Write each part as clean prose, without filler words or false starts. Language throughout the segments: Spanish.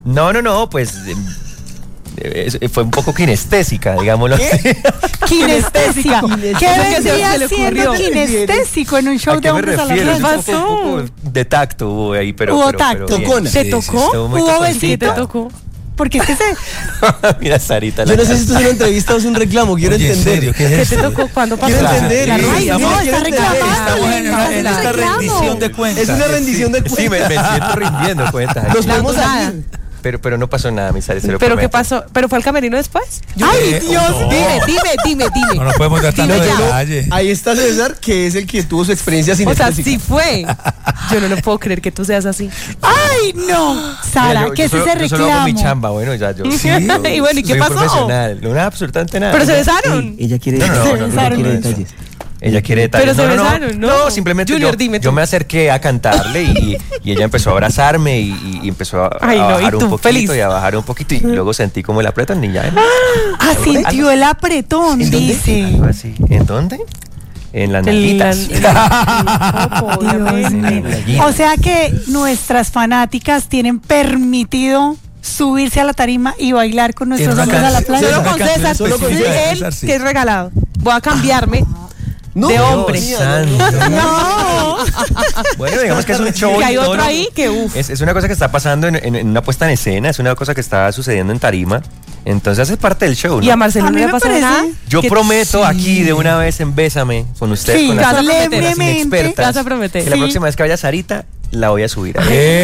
No, pues fue un poco kinestésica, digámoslo así. Kinestésica. ¿Qué vendría siendo kinestésico en un show de hombres a la playa? playa? Un poco de tacto hubo ahí, pero... ¿Hubo tacto? ¿Te tocó? ¿Hubo besito? ¿Te tocó? Porque es que Mira, Sarita. Yo no sé si esto es una entrevista o es un reclamo, quiero entender. ¿Serio? ¿Qué te tocó? ¿Cuándo pasó? Quiero entender. Ay, no, está Estamos en esta reclamando. rendición de cuentas. Es una rendición de cuentas. Sí, me siento rindiendo cuentas. Nos podemos salir. Pero no pasó nada, mi Sari, se lo ¿Pero qué prometo. pasó? ¿Pero fue al camerino después? Ay, Dios. Dime. No nos podemos dar tanto detalle. Ahí está César, que es el que tuvo su experiencia O sea, sinestésica. sí fue. Yo no lo puedo creer que tú seas así. Ay, no. Sara, Mira, ¿qué es ese Yo solo hago mi reclamo? chamba, bueno, ya yo. Y bueno, ¿y qué soy pasó? profesional. No, nada, absolutamente nada. ¿Pero se besaron? Ella quiere No, ella quiere detalles. Ella quiere detalles. Pero se besaron, ¿no? No, simplemente Junior, dime tú. yo me acerqué a cantarle y ella empezó a abrazarme y empezó a Ay, no, bajar y un tú, poquito feliz. y a bajar un poquito y luego sentí como el apretón y ya. Ah, sintió el apretón, dice. Algo así. ¿En dónde? En las nalguitas. Dios mío. O sea que nuestras fanáticas tienen permitido subirse a la tarima y bailar con nuestros Tiene una hombres a la canción. playa. Solo con César, Solo con sí, César, él sí. que es regalado. Voy a cambiarme No, de hombre. Dios santo. No. Bueno, digamos que es un show. Que hay y todo otro lo- ahí que uff. Es una cosa que está pasando en una puesta en escena, es una cosa que está sucediendo en tarima. Entonces es parte del show, ¿no? Y a Marcelo A no mí le me ha pasado parece- nada. Yo Que- prometo aquí de una vez en Bésame con usted, Sí, con vas a las solemnemente. inexpertas, Vas a prometer. que la Sí. próxima vez que vaya Sarita, la voy a subir.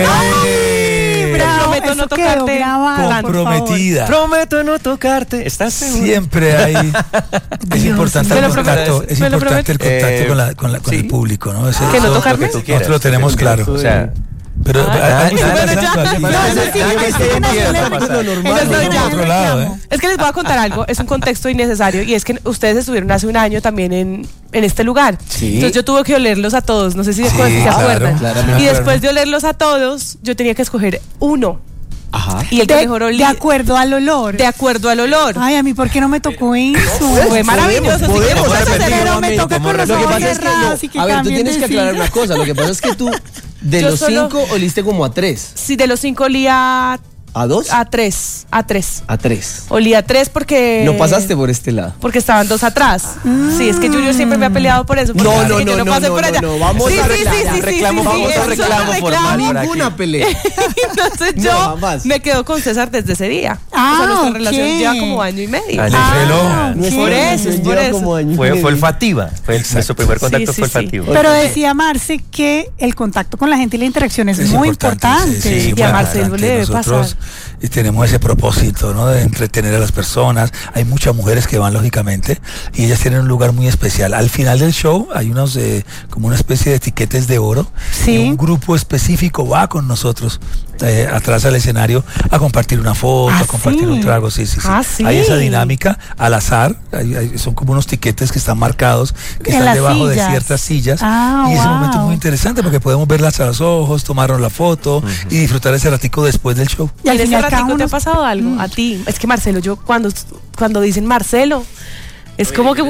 Bravo, prometo no eso quedó tocarte grabado, por favor. Comprometida. Prometo no tocarte. ¿Estás seguro? Siempre hay. Es importante ¿Me el lo contacto. prometes? Es ¿Me lo importante el prometes? contacto con sí. el público, ¿no? Ese- ¿Que no eso- tocarme? Lo que tú quieras, Nosotros lo tenemos que tú claro. quieras. O sea, Pero Ah, hay que ah, estar bueno, ya. pasando aquí. No, eso sí, Ya, es ya, que ya, no ya, se le- ya, ya, Entonces, Vamos ya, por otro lado, ¿eh? Es que les voy a contar algo, es un contexto innecesario y es que ustedes estuvieron hace un año también en este lugar. Sí. Entonces yo tuve que olerlos a todos, no sé si después Sí, se claro, acuerdan. claramente. Y después de olerlos a todos, yo tenía que escoger uno. Ajá. Y el que mejor De olía acuerdo al olor. de acuerdo al olor. Ay, a mí, ¿por qué no me tocó eso? Fue maravilloso, sí, podemos vamos a repetir hacer- Pero me toca con los Lo que ojos pasa es que cerrados y que a ver, tú cambien tienes de que aclarar silla. una cosa. Lo que pasa es que tú, de Yo los solo- 5, oliste como a 3. Sí, de los 5 olía ¿A 2? a 3. A 3. Olía a 3 porque... No pasaste por este lado. Porque estaban 2 atrás. Sí, es que Junior siempre me ha peleado por eso. porque No, dice no, que yo no, no, pasé no, por allá. no, vamos sí, a sí, reclamar, sí, sí, reclamo, sí, vamos a eso es reclamo un formal. por Ninguna aquí. pelea. Entonces No, yo jamás. me quedo con César desde ese día. Ah, o sea, nuestra ok. relación lleva como año y medio. Año. Reloj. Nuestra Por eso, relación es por lleva eso. como año y Fue medio. olfativa. Nuestro primer contacto Sí, fue sí, sí. olfativo. Pero decía Marce que el contacto con la gente y la interacción es muy importante. sí, Y a muy Marcelo importante. le debe Nosotros tenemos ese propósito, ¿no? De entretener a las personas. Hay muchas mujeres que van, lógicamente, y ellas tienen un lugar muy especial. Al final del show hay unos, como una especie de etiquetes de oro. Sí. Y un grupo específico va con nosotros atrás al escenario a compartir una foto, ¿Ah, a compartir sí? un trago. Sí, sí, sí. Ah, sí. Hay esa dinámica al azar. Son como unos tiquetes que están marcados, que En están las debajo sillas. de ciertas sillas. Ah, y es un momento wow. muy interesante porque podemos verlas a los ojos, tomarnos la foto y disfrutar ese ratico después del show. Y al en ese final cada ratico te uno... ha pasado algo a ti. Es que Marcelo, yo cuando dicen Marcelo, es como que ¡wow!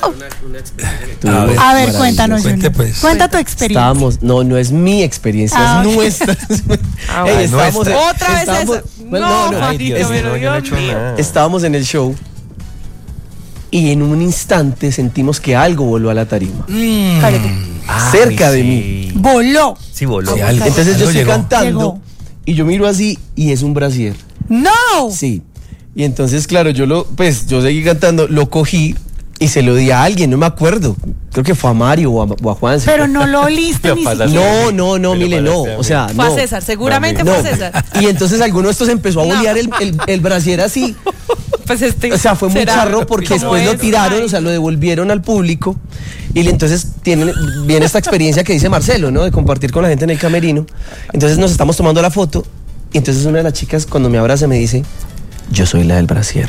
A ver, cuéntanos, Cuente, Junior. pues. Cuenta tu experiencia. Estábamos, no es mi experiencia, Ah, es ok. nuestra. Ah, Ey, bueno. estábamos en- Otra vez estábamos- esa. bueno, No, no, Juanito, es- pero yo no he Dios hecho mío. nada. estábamos en el show y en un instante sentimos que algo voló a la tarima. Cállate. Cerca de mí. Voló. Sí, voló. Sí, algo. Entonces yo estoy llegó. cantando Llegó. y yo miro así y es un brasier. ¡No! Sí. Y entonces, claro, yo seguí cantando, lo cogí y se lo di a alguien, no me acuerdo. Creo que fue a Mario o a Juan. Pero no lo oliste Lo ni pasaste. siquiera. No, Me lo Mile, no. pasaste a mí. O sea, Fue no. a César, seguramente No. fue a César. Y entonces alguno de estos empezó a bolear el brasier así. Pues O sea, fue muy será charro porque como después lo es. tiraron, Ay. o sea, lo devolvieron al público. Y entonces viene esta experiencia que dice Marcelo, ¿no? De compartir con la gente en el camerino. Entonces nos estamos tomando la foto. Y entonces una de las chicas, cuando me abraza, me dice: yo soy la del brasier.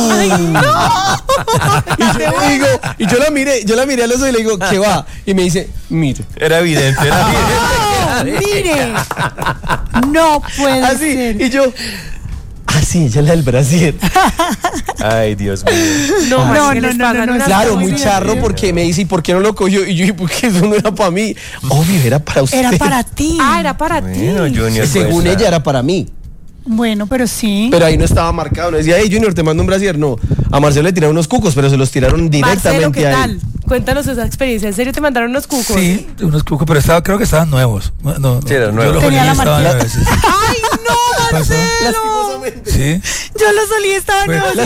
Y yo la miré a los ojos y le digo: ¿qué va? Y me dice: mire. Era evidente, era evidente. ¡Mire! No puede Así. ser. Y yo: sí, ella es la del brasier. Ay, Dios mío. No, No, Marcelo, no, les no, pagan no, unas Claro, cosas. muy charro porque me dice: ¿y por qué no lo cogió? Y yo dije: porque eso no era para mí. Obvio, era para usted. Era para ti. Ah, era para ti. Bueno, Junior. Según pues, ella era para mí. Bueno, pero sí. Pero ahí no estaba marcado, no decía, hey Junior, te mando un brasier. No, a Marcelo le tiraron unos cucos, pero se los tiraron directamente Marcelo, ¿qué a él. tal? Cuéntanos esa experiencia. ¿En serio te mandaron unos cucos? Sí, unos cucos, pero creo que estaban nuevos. No, Sí, eran nuevos. Yo los Tenía olí, la estaban marquita. nuevos. Sí, sí. ¡Ay, no, Marcelo! Lastimosamente. Sí. Yo lo solí, estaba Fue- nuevo.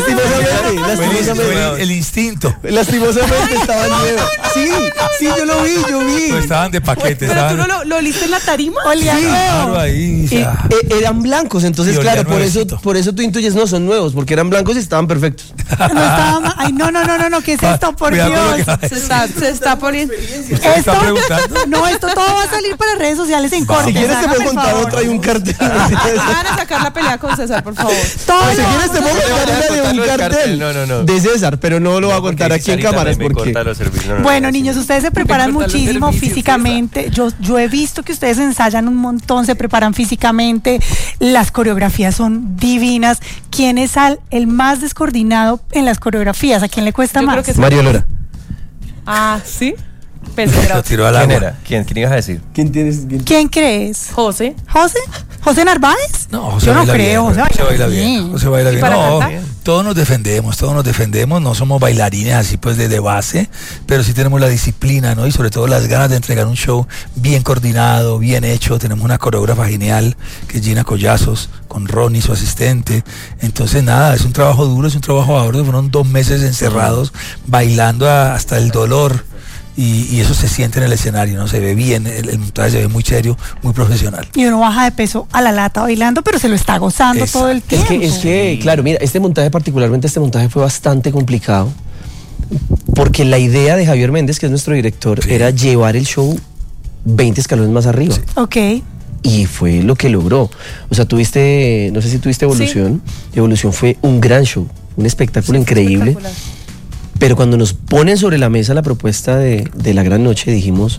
Fue el instinto. Lastimosamente estaban nuevos. Sí, yo lo vi. Pues estaban de paquete. ¿Pero tú estaban, lo oliste en la tarima? Olía claro, nuevo. ahí. O sea, Eran blancos, entonces Y olía claro, nuevecito. por eso tú intuyes, no, son nuevos, porque eran blancos y estaban perfectos. No estaba ay, no, ¿qué es esto? Por cuidado con lo Dios. que va a decir. Se está poniendo. ¿Usted está preguntando? No, esto todo va a salir para redes sociales en cortes. Si quieres te hágame puedo el contar favor. otra, hay un cartel. Van a sacar la pelea con César, por favor. Todo Si lo quieres te vamos a puedo hacer. contar una de un Contarlo del cartel cartel, no. de César, pero no lo voy a contar aquí en cámaras porque... Bueno, niños, ustedes se preparan cortan los muchísimo servicios, físicamente. Yo he visto que ustedes ensayan un montón, se preparan físicamente. Las coreografías son divinas. ¿Quién es el más descoordinado en las coreografías? ¿A quién le cuesta Yo más? creo que sí. Mario Lora. Ah, ¿sí? Pensé que era Lo tiró al ¿Quién agua. era? ¿Quién ibas a decir? ¿Quién tienes? ¿Quién crees? José. ¿José? ¿José Narváez? No, José Yo no baila creo. bien, José baila bien. José baila ¿Y bien. para No, cantar? todos nos defendemos, no somos bailarines así pues de base, pero sí tenemos la disciplina, ¿no? Y sobre todo las ganas de entregar un show bien coordinado, bien hecho. Tenemos una coreógrafa genial, que es Gina Collazos, con Ronnie, su asistente. Entonces, nada, es un trabajo duro, es un trabajo arduo. Fueron 2 meses encerrados, bailando hasta el dolor. Y eso se siente en el escenario, ¿no? Se ve bien, el montaje se ve muy serio, muy profesional. Y uno baja de peso a la lata bailando, pero se lo está gozando todo el Exacto. tiempo. Es que, claro, mira, particularmente este montaje fue bastante complicado, porque la idea de Javier Méndez, que es nuestro director, Sí. era llevar el show 20 escalones más arriba. Ok. Y fue lo que logró. O sea, no sé si tuviste Evolución. Evolución fue un gran show, un espectáculo increíble. Espectacular. Pero cuando nos ponen sobre la mesa la propuesta de la gran noche, dijimos,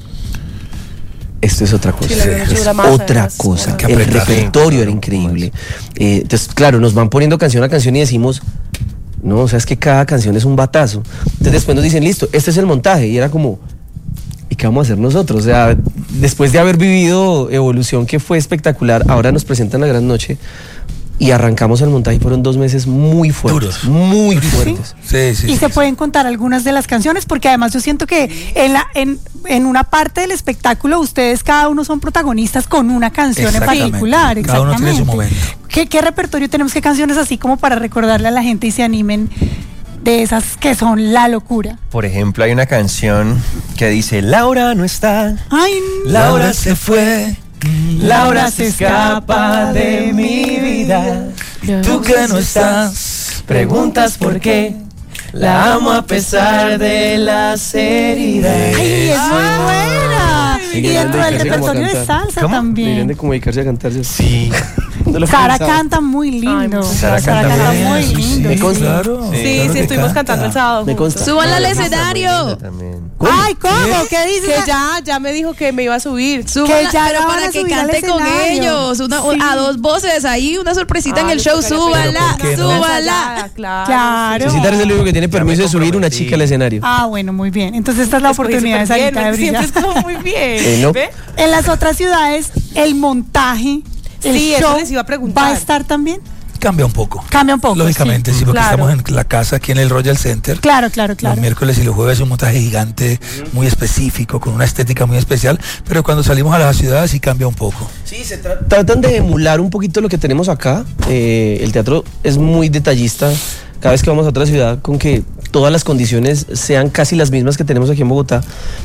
esto es otra cosa. Sí, la gran noche es dura más, otra además. cosa. Hay que El apretar. repertorio era increíble. Entonces, claro, nos van poniendo canción a canción y decimos, no, o sea, es que cada canción es un batazo. Entonces después nos dicen, listo, este es el montaje. Y era como, ¿y qué vamos a hacer nosotros? O sea, después de haber vivido Evolución, que fue espectacular, ahora nos presentan la gran noche. Y arrancamos el montaje y fueron 2 meses muy fuertes. Duros. Muy fuertes. Sí. Y se pueden contar algunas de las canciones, porque además yo siento que en una parte del espectáculo ustedes cada uno son protagonistas con una canción en Exactamente. particular. Cada uno tiene su exactamente. momento. ¿Qué repertorio tenemos? ¿Qué canciones así como para recordarle a la gente y se animen de esas que son la locura? Por ejemplo, hay una canción que dice Laura no está, Ay, Laura se fue, Laura se escapa de mi vida. Ya. Tú que no estás, preguntas por qué. La amo a pesar de las heridas. ay, es muy buena. Y dentro del repertorio de salsa ¿Cómo? Deberían también. de como dedicarse a cantar. Sí. No lo Sara pensaba. canta muy lindo. Ay, Sara canta bien, muy sí, lindo. Me sí. consta. Claro. Sí, claro que estuvimos canta. cantando el sábado. Me juntos. consta. ¡Súbanla al Muy linda escenario! también. Ay, ¿cómo? ¿Qué dices? Que ya me dijo que me iba a subir. Súbanla, ya pero la van para a que subir al cante con escenario. ellos. Sí. A 2 voces ahí, una sorpresita en el les show. tocaría Súbanla, pedir una súbanla. Claro. Cecitar es el único que tiene Ya me permiso de subir una comprometí. chica al escenario. Ah, bueno, muy bien. Entonces esta es la oportunidad de Sarita de brillar. Siempre estuvo muy bien. No. ¿Ve? En las otras ciudades, el montaje, el Sí, eso show, les iba a preguntar. ¿va a estar también? Cambia un poco. Cambia un poco. Lógicamente, sí, porque Claro. estamos en la casa aquí en el Royal Center. Claro, claro, Los claro. miércoles y los jueves un montaje gigante, muy específico, con una estética muy especial, pero cuando salimos a las ciudades sí cambia un poco. Sí, tratan de emular un poquito lo que tenemos acá. El teatro es muy detallista. Cada vez que vamos a otra ciudad, con que todas las condiciones sean casi las mismas que tenemos aquí en Bogotá.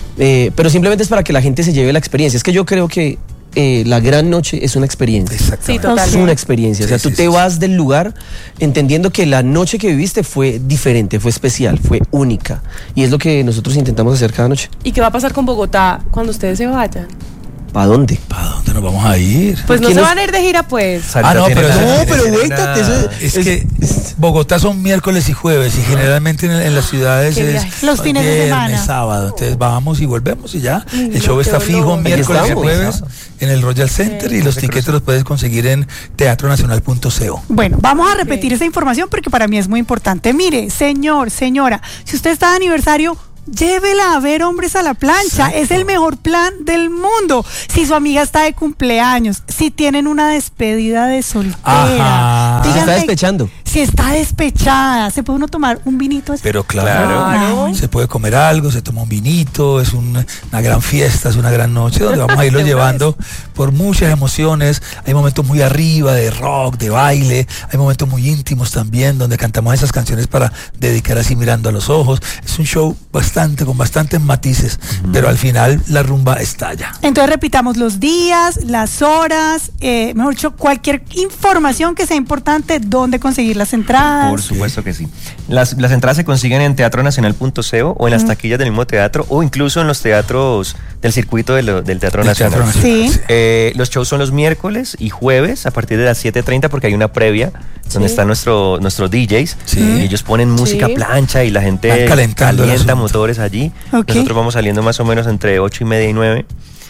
Pero simplemente es para que la gente se lleve la experiencia. Es que yo creo que la gran noche es una experiencia. Exactamente. Sí, total. Es una experiencia. O sea, Sí, tú sí, te sí, vas del lugar entendiendo que la noche que viviste fue diferente, fue especial, fue única. Y es lo que nosotros intentamos hacer cada noche. ¿Y qué va a pasar con Bogotá cuando ustedes se vayan? ¿Para dónde? ¿Para dónde nos vamos a ir? Pues no ¿Quién se nos- van a ir de gira, pues. Sarita no, tiene pero una- no, tiene pero una- cuéntate, eso Es que Bogotá son miércoles y jueves y generalmente en las ciudades Qué es viaje. Los fines de viernes, semana. sábado. Entonces vamos y volvemos y ya. El no, show qué está fijo dolor. miércoles y estamos. jueves en el Royal Center y los tickets los puedes conseguir en teatronacional.co. Bueno, vamos a repetir esa información porque para mí es muy importante. Mire, señor, señora, si usted está de aniversario, llévela a ver Hombres a la Plancha. Exacto. Es el mejor plan del mundo. Si su amiga está de cumpleaños, si tienen una despedida de soltera, Ajá. Se está díganle- despechando. si está despechada, ¿se puede uno tomar un vinito? Pero claro, se puede comer algo, se toma un vinito, es una gran fiesta, es una gran noche donde vamos a irlo llevando por muchas emociones. Hay momentos muy arriba de rock, de baile, hay momentos muy íntimos también donde cantamos esas canciones para dedicar así mirando a los ojos. Es un show con bastantes matices, pero al final la rumba estalla. Entonces repitamos los días, las horas, mejor dicho, cualquier información que sea importante, dónde conseguir las entradas. Por supuesto que sí. Las entradas se consiguen en teatronacional.co o en las taquillas del mismo teatro o incluso en los teatros del circuito del Teatro Nacional. Sí. Los shows son los miércoles y jueves a partir de las 7:30 porque hay una previa donde están nuestros DJs Sí. y ellos ponen música Sí. plancha y la gente Van calentando el calienta asunto. motores allí. Ok. Nosotros vamos saliendo más o menos entre 8:30 y 9.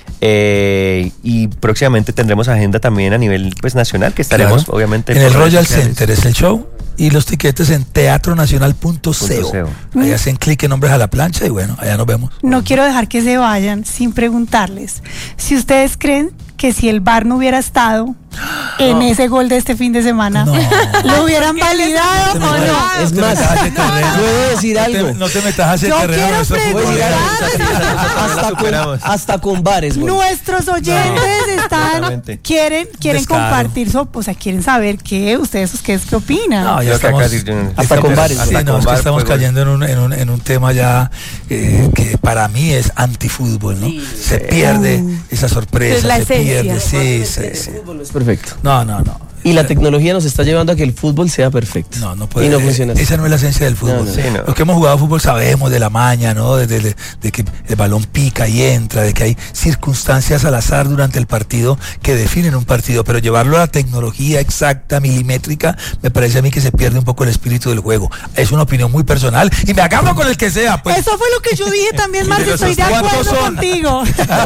Y próximamente tendremos agenda también a nivel nacional que estaremos Claro. obviamente en el por redes Royal sociales. Center es el show y los tiquetes en teatronacional.co. Ahí hacen clic en Hombres a la Plancha y bueno, allá nos vemos. No quiero dejar que se vayan sin preguntarles si ustedes creen que si el VAR no hubiera estado en ese gol de este fin de semana, No. ¿lo hubieran validado o no? Es te más, metas a ese terreno. puedo decir algo. No te metas a ese Yo terreno. quiero eso fue- preguntar. Hasta con bares, güey. Nuestros oyentes Exactamente. quieren Descaro. compartir, quieren saber qué ustedes qué opinan. No, ya Hasta estamos, casi- hasta con bares. Sí, hasta no, con es que bar estamos fue gol. cayendo en un tema ya que para mí es antifútbol, ¿no? Se pierde esa sorpresa, Es la se esencia. pierde, sí. Es perfecto. No. Y la tecnología nos está llevando a que el fútbol sea perfecto. No puede. Y no funciona así. Esa no es la esencia del fútbol. No. Sí, no. Los que hemos jugado fútbol sabemos de la maña, ¿no? De que el balón pica y entra, de que hay circunstancias al azar durante el partido que definen un partido, pero llevarlo a la tecnología exacta, milimétrica, me parece a mí que se pierde un poco el espíritu del juego. Es una opinión muy personal y me agarro con el que sea, pues. Eso fue lo que yo dije también, Marcelo, estoy de ¿Cuántos acuerdo son? contigo.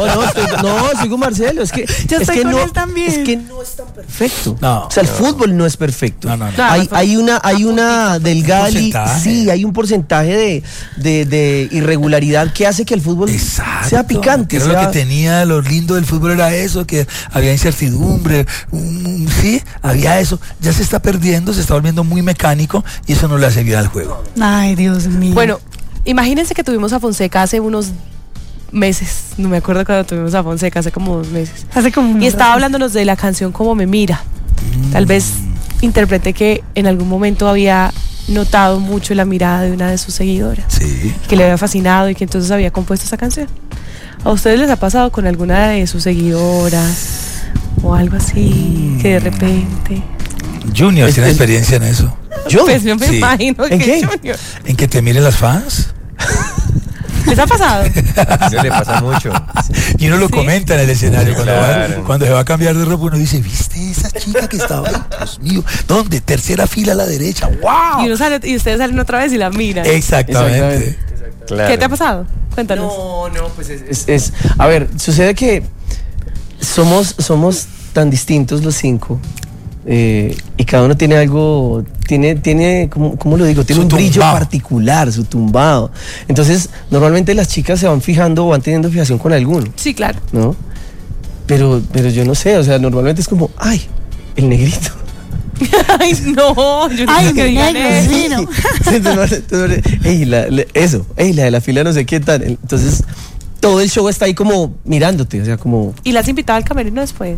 Estoy con Marcelo. Es que, Yo es estoy que con no, él también. Es que no es tan perfecto. No. O sea, el fútbol no es perfecto. No. Hay una delgada porcentaje. sí, hay un porcentaje de irregularidad que hace que el fútbol Exacto. sea picante. Era sea- lo que tenía, lo lindo del fútbol era eso, que había incertidumbre, sí, había eso. Ya se está perdiendo, se está volviendo muy mecánico y eso no le hace vida al juego. Ay, Dios mío. Bueno, imagínense que tuvimos a Fonseca hace unos meses. No me acuerdo cuando tuvimos a Fonseca, hace como 2 meses. hace como Y estaba hablándonos de la canción Como me mira. Tal vez interpreté que en algún momento había notado mucho la mirada de una de sus seguidoras, Sí. que le había fascinado y que entonces había compuesto esa canción. ¿A ustedes les ha pasado con alguna de sus seguidoras o algo así que de repente? Junior tiene experiencia en eso. ¿Yo? Pues yo me Sí. imagino ¿En que qué? Junior. En que te miren las fans ¿Les ha pasado? Eso le pasa mucho. y uno lo comenta en el escenario. Claro. Cuando se va a cambiar de ropa, uno dice, ¿viste esa chica que estaba ahí? Dios mío, ¿dónde? Tercera fila a la derecha. ¡Wow! Y ustedes salen otra vez y la miran. Exactamente. Claro. ¿Qué te ha pasado? Cuéntanos. No, pues a ver, sucede que somos tan distintos los 5 y cada uno tiene algo, tiene ¿cómo lo digo? Tiene Su un brillo tumbao. particular, su tumbado. Entonces, normalmente las chicas se van fijando o van teniendo fijación con alguno, Sí, claro. ¿no? Pero yo no sé, o sea, normalmente es como, ay, el negrito. Ay, no, yo no Ay, sé qué mi digan negro, eso. sí, ¿no? Sí, entonces, ey, la de la fila no sé qué tal. Entonces, todo el show está ahí como mirándote, o sea, como... ¿Y la has invitado al camerino después?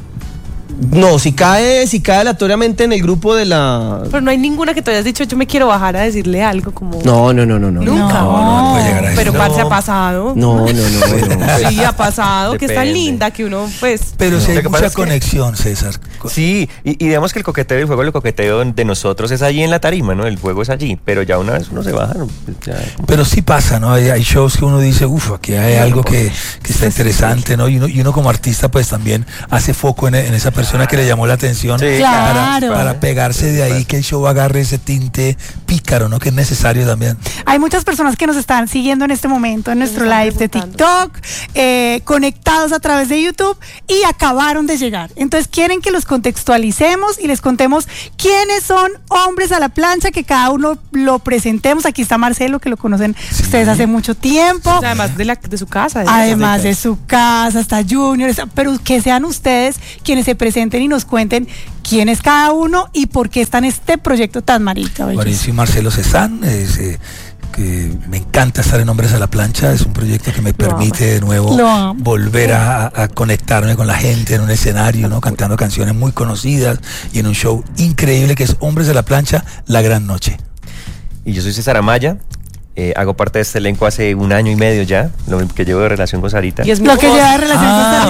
No, si cae aleatoriamente en el grupo de la... Pero no hay ninguna que te hayas dicho, yo me quiero bajar a decirle algo como... No. Nunca. No puede llegar a eso. Pero parce ha pasado. No. Sí, ha pasado, que es tan Depende. linda que uno, pues... Pero si Lo hay que pasa mucha es que- conexión, César. Sí, y digamos que el coqueteo del juego, el coqueteo de nosotros es allí en la tarima, ¿no? El juego es allí, pero ya una vez uno se baja, ¿no? Pues ya- Pero sí pasa, ¿no? Hay shows que uno dice, uff, aquí hay algo que está interesante, ¿no? Y uno como artista pues también hace foco en esa persona. persona que le llamó la atención Sí, claro. para pegarse de ahí, que el show agarre ese tinte pícaro, ¿no? Que es necesario también. Hay muchas personas que nos están siguiendo en este momento en nuestro live de TikTok, conectados a través de YouTube y acabaron de llegar. Entonces quieren que los contextualicemos y les contemos quiénes son Hombres a la Plancha, que cada uno lo presentemos. Aquí está Marcelo, que lo conocen ustedes hace mucho tiempo. O sea, además de su casa. Además de su casa, está Junior, pero que sean ustedes quienes se presenten y nos cuenten quién es cada uno y por qué está en este proyecto tan marica. Bueno, yo soy Marcelo Cezán, que me encanta estar en Hombres a la Plancha, es un proyecto que me permite de nuevo volver a conectarme con la gente en un escenario, ¿no? Cantando canciones muy conocidas y en un show increíble que es Hombres a la Plancha, La Gran Noche. Y yo soy César Amaya. Hago parte de este elenco hace 1 año y medio ya, lo que llevo de relación con Sarita. Y es mi Lo que esposo. lleva de relación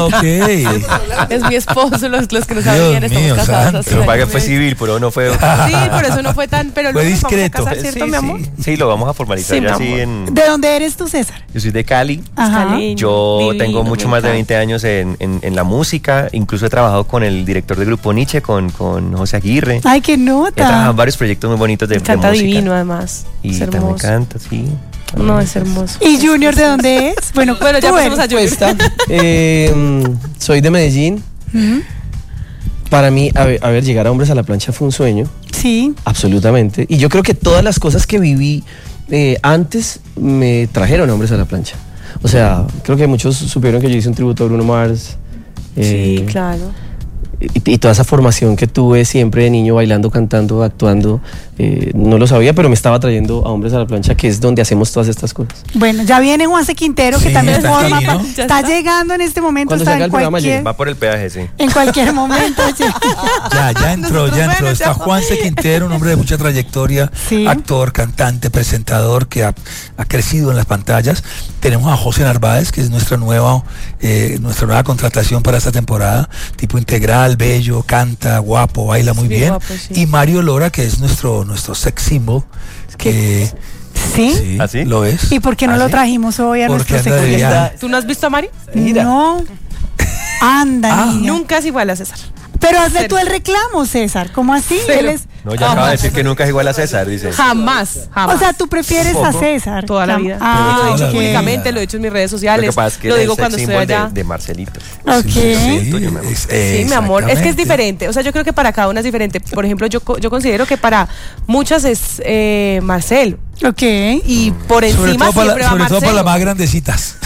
Ok. Es mi esposo, los que no Dios sabían, estamos mío, casados. santo. hace Pero año para y que fue medio. civil, pero no fue... Sí, por eso no fue tan, pero Fue luego nos vamos a discreto. casar, ¿cierto, mi amor? Sí, lo vamos a formalizar Sí, mi ya así amor. en... ¿De dónde eres tú, César? Yo soy de Cali. Ajá. Cali. Yo Divino, tengo mucho me más de encanta. 20 años en la música. Incluso he trabajado con el director del grupo Nietzsche, con José Aguirre. Ay, qué He trabajado nota. en varios proyectos muy bonitos de Canta música. divino, además. Y Es también hermoso. canta, sí. No, es hermoso. ¿Y Junior de dónde es? Bueno, Bueno, ya tú pasamos a eres. Junior. Cuesta. Soy de Medellín. Ujú. Para mí, a ver, llegar a Hombres a la Plancha fue un sueño, Sí. absolutamente. Y yo creo que todas las cosas que viví antes me trajeron a Hombres a la Plancha. O sea, creo que muchos supieron que yo hice un tributo a Bruno Mars. Sí, claro. Y toda esa formación que tuve siempre de niño bailando, cantando, actuando, no lo sabía, pero me estaba trayendo a Hombres a la Plancha, que es donde hacemos todas estas cosas. Bueno, ya viene Juanse Quintero, que Sí, también está forma aquí, ¿no? parte. Está llegando en este momento, Cuando está salga en el programa, cualquier, Va por el peaje, sí. en cualquier momento. Ya entró. Está Juanse Quintero, un hombre de mucha trayectoria, Sí. actor, cantante, presentador, que ha crecido en las pantallas. Tenemos a José Narváez, que es nuestra nueva contratación para esta temporada, tipo integral, bello, canta, guapo, baila muy Bien bien. guapo, sí. Y Mario Lora, que es nuestro sex symbol, que ¿Sí? ¿Ah, sí? lo es. ¿Y por qué no ¿Ah, lo sí? trajimos hoy a Porque nuestro anda de secreto? viaje. ¿Tú no has visto a Mario? No. Anda, niña. Nunca es igual a César. Pero hazle tú el reclamo, César. ¿Cómo así? Cero. Él es... No, ya acaba de decir que nunca es igual a César, dice. Jamás. O sea, tú prefieres a Poco. César. Toda la vida. Ah, lo he toda dicho la vida. públicamente, lo he dicho en mis redes Lo sociales. que pasa es que Lo él digo es el cuando estoy símbolo allá. de Marcelito. ok. Tuyo, mi amor. Sí, mi amor. Es que es exactamente. diferente. O sea, yo creo que para cada una es diferente. Por ejemplo, yo considero que para muchas es Marcelo. Ok. Y por Sobre encima todo para siempre va sobre todo Marcelo. para las más grandecitas.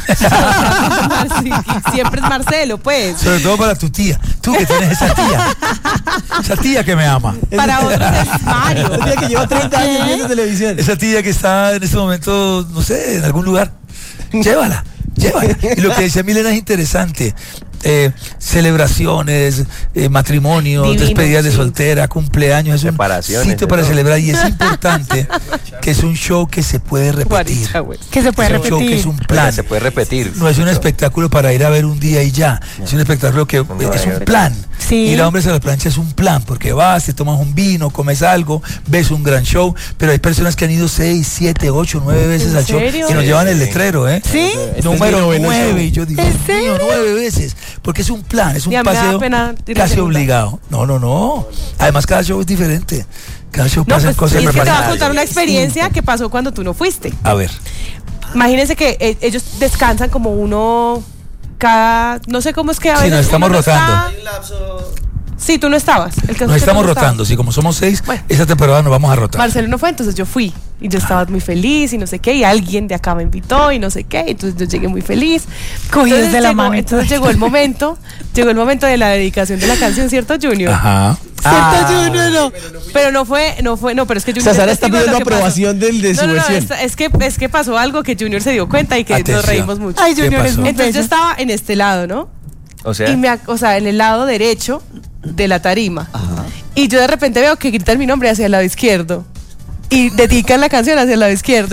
Sí, siempre es Marcelo, pues. Sobre todo para tu tía. Tú que tienes esa tía. Esa tía que me ama. Para otros es Mario. El día que llevo 30 años viendo televisión. Esa tía que está en este momento, no sé, en algún lugar. Llévala. Y lo que decía Milena es interesante. Celebraciones, matrimonios, Divino, despedidas de sí. soltera, cumpleaños, es un Separaciones, sitio de para todo. celebrar y es importante que es un show que se puede repetir. Guaricha, güey. Que se puede Es un show que repetir. es un plan. Se puede repetir. No es un espectáculo para ir a ver un día y ya. Es un espectáculo que es un plan. Sí. Ir a Hombres a la Plancha es un plan, porque vas, te tomas un vino, comes algo, ves un gran show, pero hay personas que han ido 6, 7, 8, 9 veces ¿En al show serio? y nos llevan el letrero, ¿eh? ¿Sí? Número es mi noveno 9, show. y yo digo, ¿En Dios mío, serio? 9 veces, porque es un plan, es un Y a mí me da paseo pena ir a casi segunda. obligado. No. Además, cada show es diferente. Cada show No, pasan pues, cosas es que te voy a preparadas. contar una experiencia que pasó cuando tú no fuiste. A ver, Imagínense que ellos descansan como uno cada... No sé cómo es que a Sí, veces nos estamos uno no rotando. está- Sí, tú no estabas. El caso es que nos estamos tú no estabas. rotando, si como somos 6, Bueno. esa temporada nos vamos a rotar. Marcelo no fue, entonces yo fui. Y yo estaba muy feliz y no sé qué. Y alguien de acá me invitó y no sé qué. Entonces yo llegué muy feliz. Cogidos Entonces de la llegó- mano. Entonces llegó el momento de la dedicación de la canción, ¿cierto, Junior? Ajá. Pero no fue, pero es que Junior O sea, Sara es está testigo de pidiendo lo que pasó. aprobación de su No, versión. es que pasó algo que Junior se dio cuenta y que Atención. nos reímos mucho. Ay, Junior ¿Qué es pasó? muy Entonces yo bello. estaba en este lado, ¿no? O sea, O sea, en el lado derecho de la tarima. Y yo de repente veo que gritan mi nombre hacia el lado izquierdo. Y dedican la canción hacia el lado izquierdo.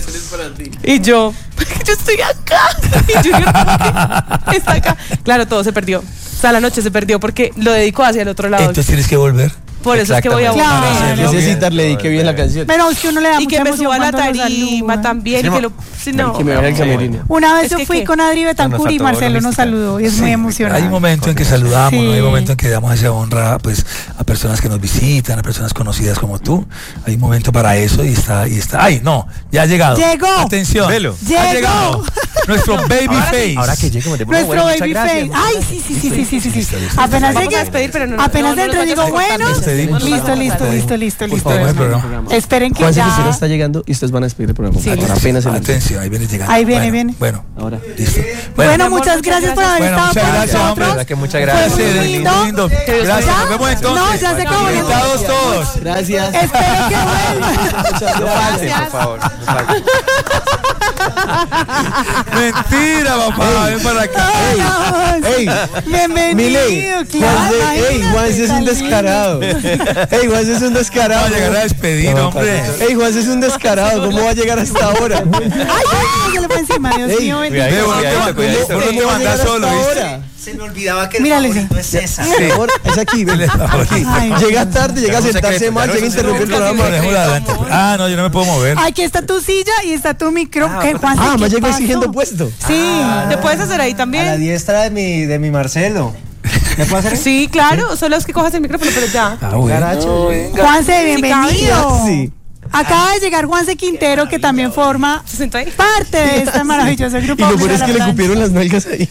Y yo estoy acá. Y Junior como que está acá. Claro, todo se perdió. O sea, la noche se perdió porque lo dedicó hacia el otro lado. Entonces tienes que volver. Por eso es que voy a Claro. volver. Necesita le dedique bien la canción. Pero es que uno le da Y mucha que me emoción suba a la cuando lo tarima saludan. también. Y que lo. Si no. Que me vaya al camerino. Una vez Es yo que fui ¿qué? con Adri Betancourt y faltó Marcelo nos logística. saludó y es muy emocionante. Hay un momento en que saludamos, Sí. ¿no? Hay un momento en que damos esa honra pues a personas que nos visitan, a personas conocidas como tú. Hay un momento para eso y está. ¡Ay, no! Ya ha llegado. Llegó. Atención. Velo. Ha Llegó. llegado nuestro babyface. Ahora que llegue, Nuestro babyface. Ay, sí. Listo. Apenas Vamos llegue. a despedir, pero no. Apenas no dentro nos digo, vayas a cortar. bueno. Despedimos. Listo. Cortemos el programa. Esperen que Juan Cristina ya. está llegando y ustedes van a despedir el programa. Sí. Ahora apenas el Atención, ahí viene llegando. Ahí viene. Bueno, Ahora. listo. Bueno, muchas gracias por haber Bueno, estado muchas con gracias, hombre. nosotros. Que muchas Fue gracias. muy Muy lindo. lindo. Gracias, ¿Ya? nos vemos entonces. No, ya se acabó. Invitados todos. Gracias. Esperen que vuelvan. Muchas gracias. Por favor. no falte. Mentira, papá. Ven para acá. Ey, Bienvenido, Miley, claro. Juanse es un descarado. Ey, Juanse es un descarado. Vamos a llegar a despedir, hombre. Ey, Juanse es un descarado. ¿Cómo va a llegar hasta ahora? Ay, se le fue encima, Dios Ey, mío. bendito. Ve, vos Cuidadito. no te mandás solo, ¿viste? Se me olvidaba que el Mírale, favorito es César. Por favor, es aquí, ven. Aquí. Ay. Llega tarde, llega a sentarse mal, llega a interrumpir el programa. Dejémoslo adelante. Ah, no, yo no me puedo mover. Aquí está tu silla y está tu micrófono. ¿Qué, Juanse, Ah, qué más llegó pasó? exigiendo puesto. Sí. ¿Te puedes hacer ahí A la también? diestra de mi Marcelo. ¿Me puedo hacer? Sí, claro. Solo es que cojas el micrófono, pero ya. Ah, bueno. Juanse, bienvenido. Sí. Acaba de llegar Juanse Quintero, que también forma ¿Se sentó ahí? parte de este maravilloso Y grupo. lo peor es Hombre que a le la cupieron las nalgas ahí.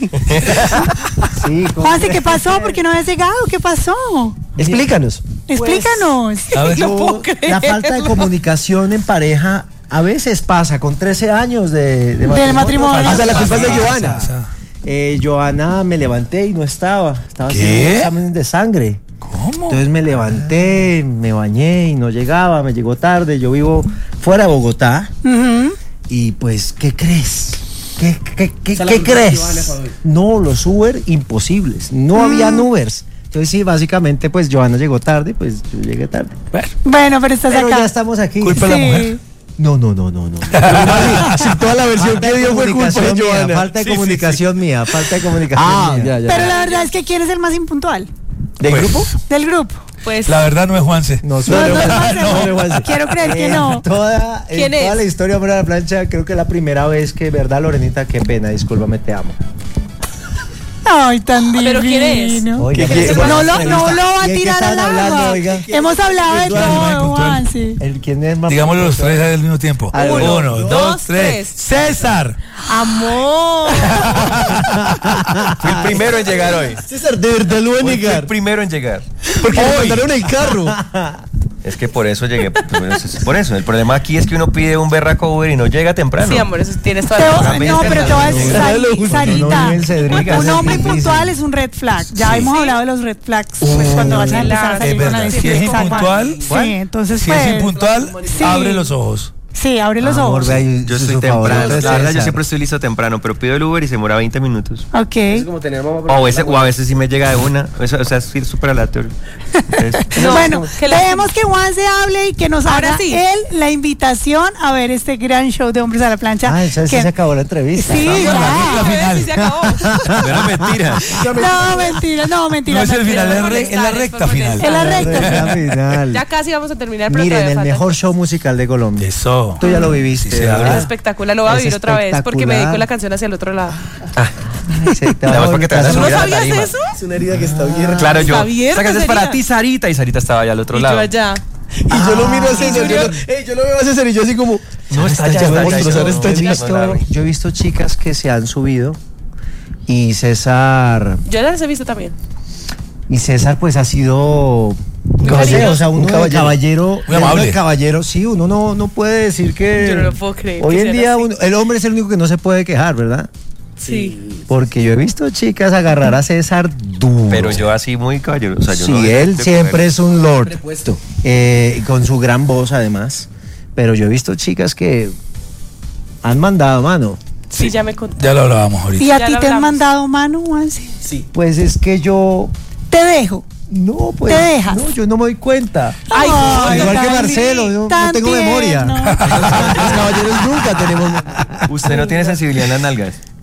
Sí, ¿cómo? Juanse, ¿qué pasó? ¿Por qué no habías llegado? ¿Qué pasó? Explícanos. Explícanos. A ver, No puedo creer. La falta de comunicación en pareja a veces pasa con 13 años de matrimonio. Hasta la culpa es de Joana. Joana, me levanté y no estaba. Estaba ¿Qué? haciendo exámenes de sangre. ¿Cómo? Entonces me levanté, me bañé y no llegaba, me llegó tarde. Yo vivo fuera de Bogotá. Ujú. Y pues, ¿qué crees? ¿Qué crees? No, los Uber imposibles. No habían Ubers. Entonces sí, básicamente pues Joana llegó tarde, pues yo llegué tarde. Bueno, pero estás Pero acá. ya estamos aquí. Culpa de la Sí. mujer. No. Si toda la versión Falta que de dio fue culpa comunicación de mía, Joana. falta de comunicación mía, falta de comunicación mía. Pero la verdad es que ¿quién es el más impuntual ¿Del Pues, grupo? del grupo? Pues. La verdad no es Juanse. No, No, solo Juanse. Quiero creer que no. En toda ¿Quién es? la historia Hombre a la Plancha, creo que es la primera vez que, ¿verdad, Lorenita? Qué pena, discúlpame, te amo. Ay, tan divino. ¿Pero quién es? Oiga, ¿Qué- pero qué- No buena lo va entrevista. a ¿Y de qué tirar estaban al hablando, agua. oiga? Hemos hablado de ¿Quién es el más todo, impuntual? Juanse. ¿Quién es más? Digámoslo los tres al mismo tiempo. Uno, Uno, dos, tres. ¡César! Amor. Fui el primero en llegar hoy. César, de verdad lo voy a Fui el negar. primero en llegar. Porque le mandaron el carro. Es que por eso llegué. Por eso. El problema aquí es que uno pide un berraco Uber y no llega temprano. Sí, amor, eso tienes toda Te la voy- razón. no, pero te voy a decir, No, Sarita, no, el Cedric, un es hombre difícil. impuntual es un red flag. Ya hemos hablado de los red flags pues, cuando vas a empezar a salir Es con la verdad. Si es Exacto. impuntual, Sí, entonces si pues, es impuntual, sí. abre los ojos. Sí, abre los Amor, ojos. vea, y Yo su estoy favorito temprano. es La verdad, yo César. siempre estoy listo temprano, pero pido el Uber y se demora 20 minutos. Ok. como tener mamá. O a veces sí me llega de una. O sea, es ir súper aleatorio. Entonces, Bueno, que la- dejemos que Juan se hable y que nos Ahora haga sí. él la invitación a ver este gran show de Hombres a la Plancha. Ah, ya que- se acabó la entrevista. Sí, La ya. final. Sí, se acabó. no era mentira. No, mentira. No es el final, no, es la recta final. Es la recta. La final. Ya casi vamos a terminar, pero Miren, todavía el falta. mejor show musical de Colombia. Eso. Tú ya lo viviste. Sí, ¿verdad? Es espectacular, lo voy a Es vivir otra vez porque me espectacular. dedico la canción hacia el otro lado. Sí, te Además, vas a porque te vas a volver subir a la sabías tarima. eso? Es una herida que está abierta. Claro, yo. Está abierta, Esta canción es para sería. ti, Sarita. Y Sarita estaba allá al otro Y lado. yo allá. Y yo lo miro a César. Yo lo veo a César y yo así como. No, está allá, ya, está monstruos, allá. ahora está Yo he allá. visto- yo he visto chicas que se han subido y César Yo ya las he visto también. pues ha sido no sé, cariñoso. o sea, uno Un de caballero. caballero, Muy amable. uno de caballero, sí, uno no puede decir que Yo no lo puedo creer hoy que en sean día así. el hombre es el único que no se puede quejar, ¿verdad? Sí. Porque yo he visto chicas agarrar a César duro. Pero yo así muy caballero. O sea, yo sí, no él de siempre poder. es un lord. Con su gran voz además. Pero yo he visto chicas que han mandado mano. Sí, ya me contó. Ya lo hablábamos ahorita. ¿Y a Ya ti lo te han hablamos. mandado mano, Juanse? Pues es que yo Te dejo. no, pues ¿Te dejas? no, yo no me doy cuenta. Ay, igual que tan Marcelo, yo no tan tengo memoria. tierno. Los caballeros nunca tenemos. Usted no tiene sensibilidad en las nalgas.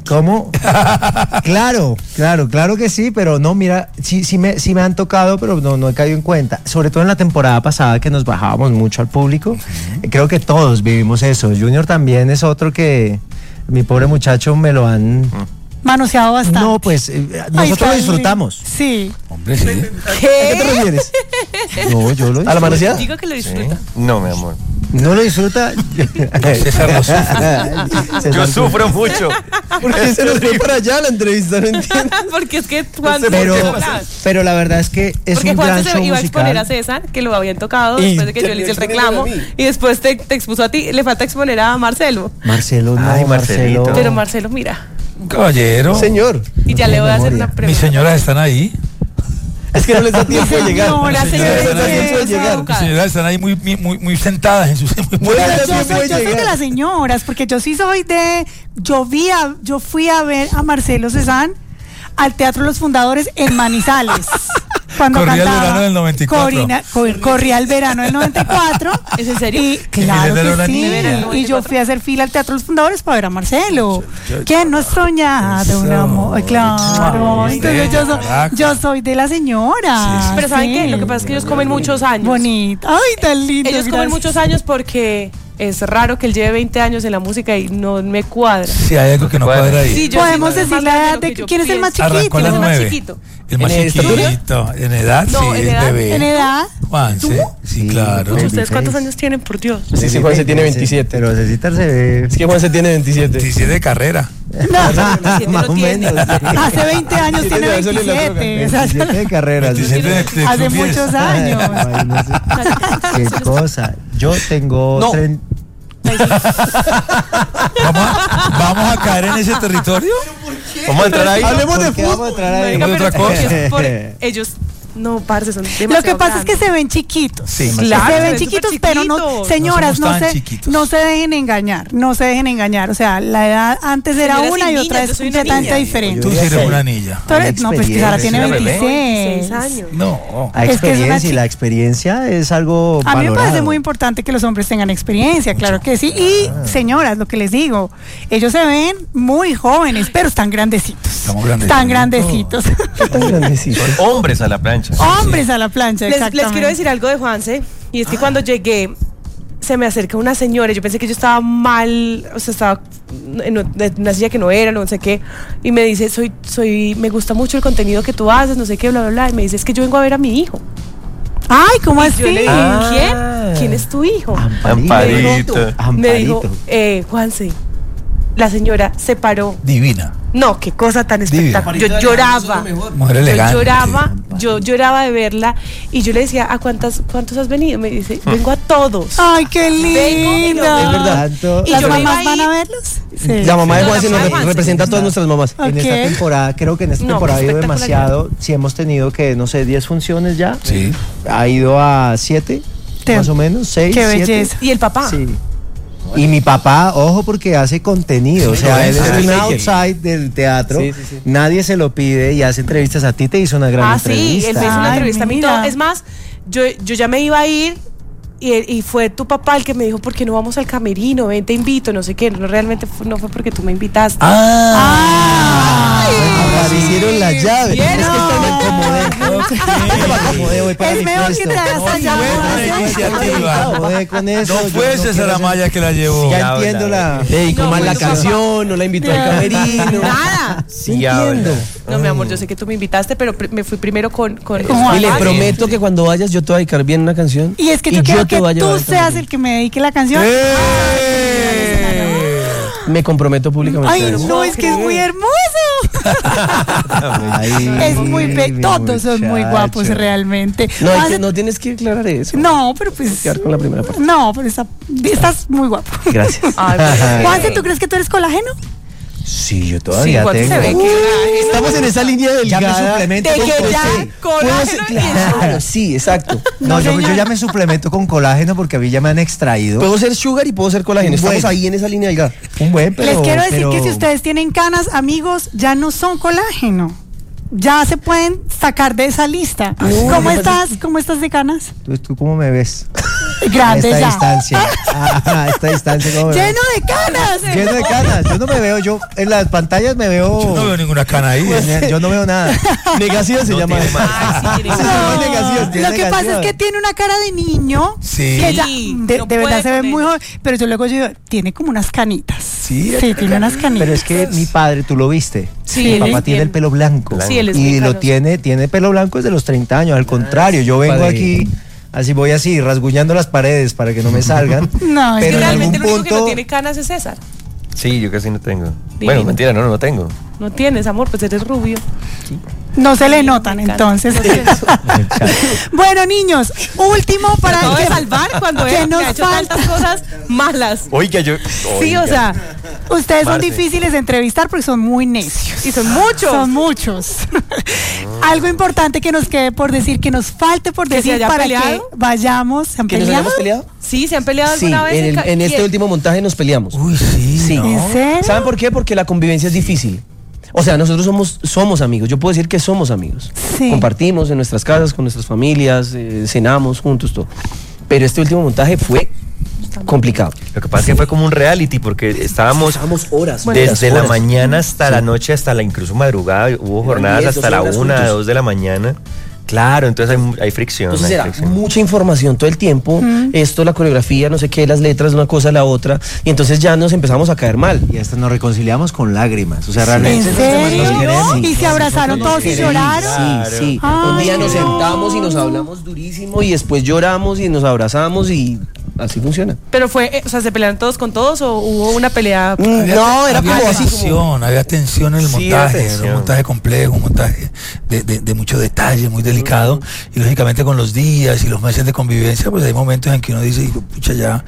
¿Cómo? Claro que sí, pero no, mira, sí me han tocado, pero no he caído en cuenta. Sobre todo en la temporada pasada que nos bajábamos mucho al público. Creo que todos vivimos eso. Junior también es otro que mi pobre muchacho me lo han... Manoseado bastante. No, pues nosotros lo disfrutamos. Sí. Hombre, sí. ¿A qué te refieres? No, yo lo disfruto. ¿A la manoseada? Digo que lo disfruta. No, mi amor. ¿No lo disfruta? César lo sufre. Yo sufro mucho. ¿Por qué se nos fue para allá la entrevista? No entiendo. Porque es que Juan pero la verdad es que es porque un Juan gran se show iba a exponer a musical. César, que lo habían tocado Y después de que yo le hice el reclamo, y después te expuso a ti. Le falta exponer a Marcelo. Marcelo, no, Ay, Marcelito. Marcelo. Pero Marcelo, mira. Un caballero. Señor. Y ya le voy a hacer una Mis pregunta. señoras están ahí. Es que no les da tiempo de llegar. Señora, Mis señora, señoras no les da tiempo de llegar. Mis señoras están ahí muy sentadas en sus... Bueno, Yo también puede soy de llegar. las señoras, porque yo sí soy de... Yo fui a ver a Marcelo Cezanne al Teatro Los Fundadores en Manizales. Cuando Corría el cantaba verano del 94. Corría el verano del 94. ¿Es en serio? Y claro Miguel era que una sí. niña. Y yo fui a hacer fila al Teatro Los Fundadores para ver a Marcelo. ¿Quién no ha soñado un amor? Ay, claro. Entonces yo soy de la señora. Pero ¿saben Sí. qué? Lo que pasa es que ellos comen muchos años. Bonito. Ay, tan lindo. Ellos comen muchos años porque es raro que él lleve 20 años en la música y no me cuadra. Si hay algo que no cuadra ahí. Sí, yo Podemos sí, decir más la grande edad lo de que yo quién es el más pienso. Arrancó a chiquito. las ¿Quién es el más 9. chiquito? El más ¿En estatura? chiquito. En edad, No, sí, en es edad. bebé. ¿En edad? Juanse, sí, claro. Pues ¿Ustedes cuántos años tienen, por Dios? Sí, Juan se tiene 27. Pero Cecitar se ve... Es que Juan se tiene 27. 17 de carrera. Más o menos. Hace 20 años tiene Tiene razón en la 27. O sea, 27 de carreras. 27 de hace Club 10. muchos años. Imagínese. Qué cosa. Yo tengo... No. ¿Vamos a caer en ese territorio? ¿Vamos a entrar ahí? Hablemos de ¿Por qué vamos a fútbol. entrar ahí? Venga, de pero otra cosa. es por ellos. No, parce, son demasiado Lo que pasa es que grandes. se ven chiquitos. Sí, Claro, se ven son chiquitos, súper pero no, chiquitos. señoras, No somos no tan se, chiquitos. no se dejen engañar, no se dejen engañar. O sea, la edad antes era Señoras una y y niñas, otra yo es soy una completamente niña. diferente. Tú sí eres una niña. Tú eres- no, pues que Sara tiene Una bebé. 26. 6 años. No. Hay Es que es una experiencia y la experiencia es algo A mí me parece valorado. muy importante que los hombres tengan experiencia, claro que sí. Y señoras, lo que les digo, ellos se ven muy jóvenes, pero están grandecitos. Estamos grandecitos. Están grandecitos. Tan grandecito. Hombres a la plancha. Hombres a la plancha, Les exactamente. quiero decir algo de Juanse, y es que cuando llegué se me acerca una señora, yo pensé que yo estaba mal, o sea, estaba en una silla que no era, no sé qué, y me dice, me gusta mucho el contenido que tú haces, no sé qué, bla, bla, bla, y me dice, es que yo vengo a ver a mi hijo. Ay, ¿cómo Y así? yo le dije, Ah. ¿quién? ¿Quién es tu hijo? Amparito. Me dijo, Amparito. Juanse, la señora se paró. Divina. No, qué cosa tan Divina. espectacular. Yo lloraba. Mujer elegante. Yo lloraba de verla y yo le decía, ¿a cuántos has venido? Me dice, vengo a todos. Ay, qué Vengo y lindo. lo veo. Es verdad. Tanto- Y ¿Las yo me mamás iba a van a ir- verlos? Sí. La mamá de No, Juan se la mamá de nos Juanse. representa a todas nuestras mamás. En esta Ok. temporada, creo que en esta No, temporada ha ido espectacular. demasiado. Si hemos tenido que, no sé, 10 funciones ya. Sí. Ha ido a 7, más o menos, 6. Qué belleza. Y el papá. Sí. Y mi papá, ojo, porque hace contenido. O sea, él es Ah, un sí. outside del teatro. Sí, sí, sí. Nadie se lo pide y hace entrevistas. A ti te hizo una gran Ah, sí, entrevista. él me hizo una Ay, entrevista a mí y mira. todo. Es más, yo ya me iba a ir y fue tu papá el que me dijo, ¿por qué no vamos al camerino? Ven, te invito, no sé qué. No, realmente no fue porque tú me invitaste. Aparecieron las llaves. ¿Vieron? Es que está en el comodé. Voy para Es mi mejor puesto. que te hagas allá. buena iniciativa. Comodé con eso. No yo fue César quiero Amaya que la llevó. Ya entiendo la... Ey, ¿cómo No, es la bueno, canción? No la invitó al camerino. Nada. Sí, entiendo. No, mi amor, yo sé que tú me invitaste, pero me fui primero con Juan. Y le Ah, sí. prometo que cuando vayas yo te voy a dedicar bien una canción. Y es que yo quiero te que voy a llevar tú al seas camerino. el que me dedique la canción. Me comprometo públicamente. Ay, a eso. no, es que es muy hermoso. Ay, Es muy mi todos son muy muchacho. guapos realmente. No, Juanse- no tienes que aclarar eso. No, pero pues. Quedar con la primera parte. No, pero estás muy guapo. Gracias. Ay, pues, Juanse, ¿tú crees que tú eres colágeno? Sí, yo sí, todavía Juanse tengo. se ve que Estamos en esa línea Ya me delgada. suplemento de con que ya colágeno. colágeno y eso. Claro, sí, exacto. No, yo señor. ya me suplemento con colágeno porque a mí ya me han extraído. Puedo ser sugar y puedo ser colágeno. Estamos Bueno. ahí en esa línea delgada. Un buen, pero... Les quiero decir pero- que si ustedes tienen canas, amigos, ya no son colágeno. Ya se pueden sacar de esa lista. ¿Cómo estás? ¿Cómo estás de canas? ¿Tú cómo me ves? Grande a esta ya. distancia. A esta distancia, ¿cómo me ves? Lleno de canas. hace? Lleno de canas. Yo no me veo, yo en las pantallas me veo. Yo no veo ninguna cana ahí. Yo no veo nada. Negación se llama. tiene más. Ay, sí, tiene No, más. negación, tiene Lo que pasa es negación. que tiene una cara de niño. Sí. Que ella de no verdad puede se ve con muy ella. joven. Pero yo luego digo, tiene como unas canitas. Sí, tiene unas canitas. Pero es que mi padre, tú lo viste. Sí, Mi él papá es tiene bien. el pelo blanco. Sí, él es y bien lo canoso. tiene pelo blanco desde los 30 años. Al contrario, yo vengo Padre. aquí, así voy así, rasguñando las paredes para que no me salgan. No, es pero en Realmente algún el único que no punto. tiene canas es César. Sí, yo casi no tengo. Divino. Bueno, mentira, no tengo. No tienes, amor, pues eres rubio. no se le notan Me encanta. entonces. No tienes. Bueno, niños, último Acabo para de que salvar cuando que él me nos ha hecho falta. tantas cosas malas. Oiga, yo. Sí, o sea, Ustedes son Marce. difíciles de entrevistar porque son muy necios. y son muchos. Son muchos. Algo importante que nos quede por decir, que nos falte por ¿Que se decir haya para peleado? que vayamos. ¿Se han ¿Que nos peleado? hayamos peleado? Sí, se han peleado Sí, alguna vez. en este último montaje nos peleamos. Uy, sí. Sí. ¿no? ¿En serio? ¿Saben por qué? Porque la convivencia es difícil. O sea, nosotros somos amigos. Yo puedo decir que somos amigos. Sí. Compartimos en nuestras casas, con nuestras familias, cenamos juntos, todo. Pero este último montaje fue complicado. Lo que pasa es que fue como un reality porque estábamos horas. desde la mañana hasta la noche, hasta la incluso madrugada. Hubo jornadas 10, hasta la 12 horas 1, juntos. 2 de la mañana. Claro, entonces hay fricción. Entonces hay era fricción. mucha información todo el tiempo, esto, la coreografía, no sé qué, las letras, una cosa, la otra, y entonces ya nos empezamos a caer mal. Y hasta nos reconciliamos con lágrimas. O sea, ¿En realmente serio? nos queremos. ¿Y se abrazaron todos y lloraron? Sí, sí. Ay, Un día nos no. sentamos y nos hablamos durísimo y después lloramos y nos abrazamos y así funciona. Pero fue, o sea, ¿se pelearon todos con todos o hubo una pelea? No, era había como así como... tensión, había tensión en el Sí, había montaje, era tensión. un montaje complejo, un montaje de mucho detalle, muy delicado, y lógicamente con los días y los meses de convivencia, pues hay momentos en que uno dice, pucha, ya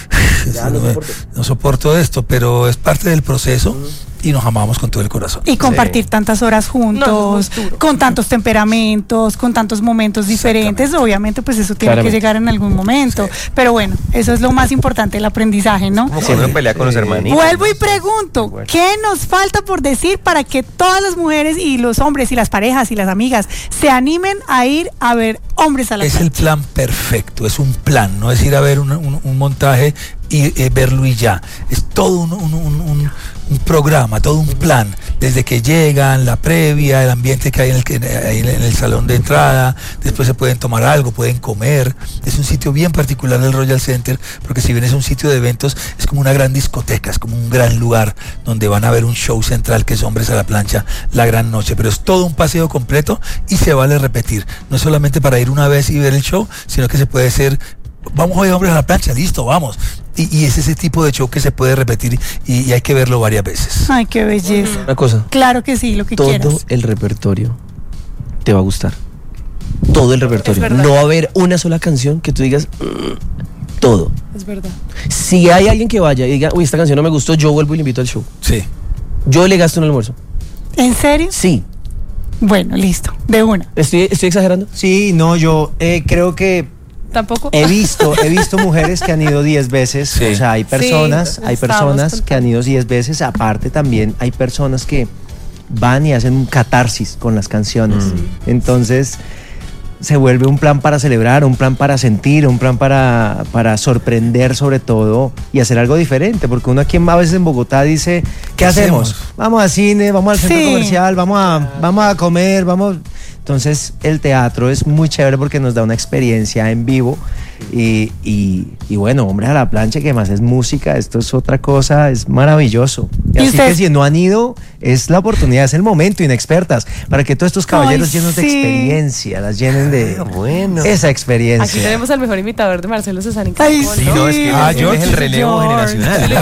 no soporto esto, pero es parte del proceso y nos amamos con todo el corazón. Y compartir tantas horas juntos, No, es duro. con tantos temperamentos, con tantos momentos diferentes, obviamente pues eso tiene Claramente. que llegar en algún momento. Pero bueno, eso es lo más importante, el aprendizaje, ¿no? Como cuando uno pelea con los hermanitos. Vuelvo y pregunto, Igual. ¿qué nos falta por decir para que todas las mujeres y los hombres y las parejas y las amigas se animen a ir a ver Hombres a la Es el Plancha? plan perfecto, es un plan, no es ir a ver un montaje y verlo y ya. Es todo un programa, todo un plan, desde que llegan, la previa, el ambiente que hay en el salón de entrada, después se pueden tomar algo, pueden comer. Es un sitio bien particular del Royal Center, porque si bien es un sitio de eventos, es como una gran discoteca, es como un gran lugar donde van a ver un show central que es Hombres a la Plancha, la gran noche, pero es todo un paseo completo y se vale repetir, no es solamente para ir una vez y ver el show, sino que se puede ser, vamos a ver Hombres a la Plancha, listo, vamos. Y es ese tipo de show que se puede repetir y hay que verlo varias veces. Ay, qué belleza. Una cosa, Claro que sí, lo que todo quieras. el repertorio te va a gustar. Todo el repertorio. verdad. No va a haber una sola canción que tú digas todo. Es verdad. Si hay alguien que vaya y diga, uy, esta canción no me gustó, yo vuelvo y le invito al show. Sí. Yo le gasto un almuerzo. ¿En serio? Sí. Bueno, listo, de una. ¿Estoy exagerando? Sí, no, yo creo que ¿Tampoco? he visto mujeres que han ido 10 veces. Sí. O sea, hay personas, Sí, estábamos que han ido 10 veces. Aparte también hay personas que van y hacen un catarsis con las canciones. Entonces se vuelve un plan para celebrar, un plan para sentir, un plan para sorprender sobre todo y hacer algo diferente. Porque uno aquí a veces en Bogotá dice, ¿qué hacemos? Vamos al cine, vamos al centro Sí. comercial, vamos a comer, vamos... Entonces el teatro es muy chévere porque nos da una experiencia en vivo y bueno, Hombres a la Plancha, que más es música, esto es otra cosa, es maravilloso. ¿Y Así usted? que si no han ido, es la oportunidad, es el momento, inexpertas, para que todos estos caballeros Ay, llenos de sí. experiencia, las llenen de Bueno. esa experiencia. Aquí tenemos al mejor imitador de Marcelo César en Ay, Caracol, Sí, ¿no? no, es que él George. es el relevo George.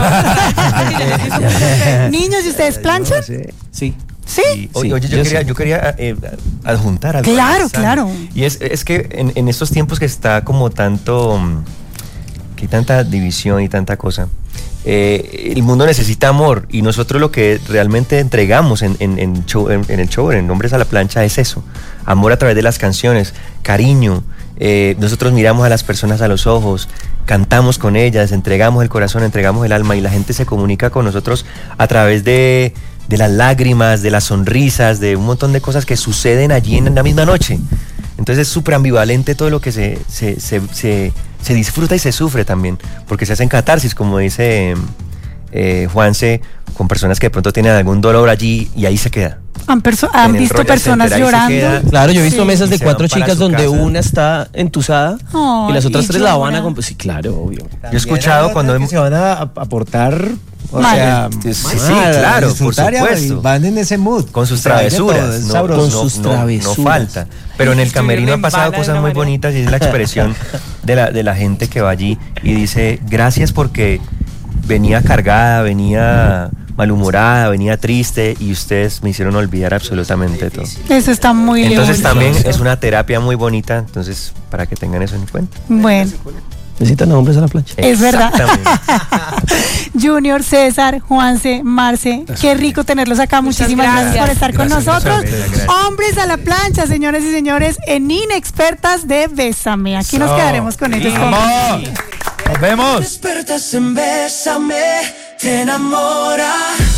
generacional. Niños, ¿y ustedes planchan? Sí. Sí. Y, oye, yo yo quería adjuntar algo. Claro, Alexander. claro. Y es que en estos tiempos que está como tanto, que hay tanta división y tanta cosa, el mundo necesita amor y nosotros lo que realmente entregamos en el show, en Hombres a la Plancha, es eso: amor a través de las canciones, cariño. Nosotros miramos a las personas a los ojos, cantamos con ellas, entregamos el corazón, entregamos el alma y la gente se comunica con nosotros a través de las lágrimas, de las sonrisas, de un montón de cosas que suceden allí en la misma noche. Entonces es súper ambivalente todo lo que se disfruta y se sufre también, porque se hacen catarsis, como dice Juanse, con personas que de pronto tienen algún dolor allí y ahí se queda. ¿Han visto Royal personas Center, ahí se queda. llorando? Claro, yo he visto Sí. mesas de Y se 4 van para chicas su donde casa. una está entusada Ay, y las otras y 3 la van a lloran. Sí, claro, obvio. Yo he escuchado cuando que se van a aportar, o Mal. sea, Sí, mal, claro, por disfrutar y supuesto. van en ese mood. con sus O sea, hay de todo, travesuras, es no, sabroso. Con sus travesuras. no falta. Pero en el camerino han pasado Estuvieron en cosas bala muy de una bonitas y es la expresión de la gente que va allí y dice, gracias porque venía cargada, venía malhumorada, venía triste y ustedes me hicieron olvidar absolutamente todo. Eso está muy Entonces bonito. también es una terapia muy bonita, entonces para que tengan eso en cuenta. Bueno, Necesitan hombres a la plancha. es verdad. Exactamente. Junior, César, Juanse, Marce, qué rico tenerlos acá. Muchísimas gracias por estar con Gracias, nosotros. gracias. Hombres a la plancha, señores y señores, en Inexpertas de Bésame. Aquí nos Eso. quedaremos con ellos. ¡Vamos! ¡Nos vemos! Despertas en Bésame, te enamora.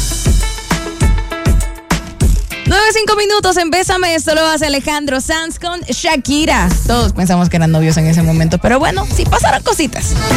9:05 minutos en Bésame, esto lo hace Alejandro Sanz con Shakira. Todos pensamos que eran novios en ese momento, pero bueno, sí pasaron cositas.